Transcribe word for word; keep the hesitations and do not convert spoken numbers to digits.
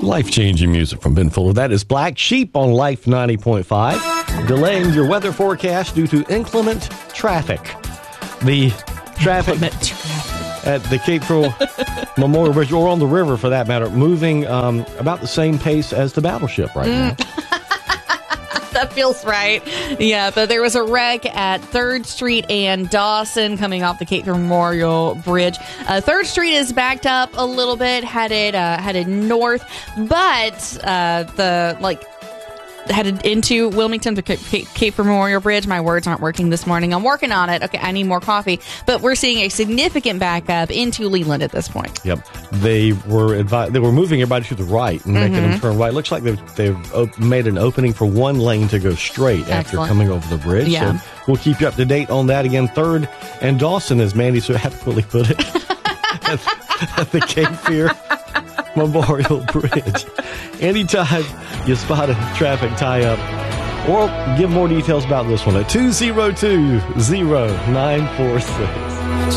Life-changing music from Ben Fuller. That is Black Sheep on Life ninety point five. Delaying your weather forecast due to inclement traffic. The traffic, inclement traffic. at the Cape Fear Memorial Bridge, or on the river for that matter, moving um, about the same pace as the battleship right mm. now. That feels right. Yeah, but there was a wreck at third Street and Dawson coming off the Cape Fear Memorial Bridge. Uh, third Street is backed up a little bit, headed uh, headed north, but uh, the like headed into Wilmington to Cape, Cape Fear Memorial Bridge. My words aren't working this morning. I'm working on it. Okay, I need more coffee. But we're seeing a significant backup into Leland at this point. Yep, they were advi- they were moving everybody to the right and making mm-hmm. them turn right. Looks like they've they've op- made an opening for one lane to go straight Excellent. After coming over the bridge. Yeah. So we'll keep you up to date on that. Again, third and Dawson, as Mandy so adequately put it, at, at the Cape Fear Memorial Bridge. Anytime you spot a traffic tie-up, or give more details about this one at two zero two, zero nine four six.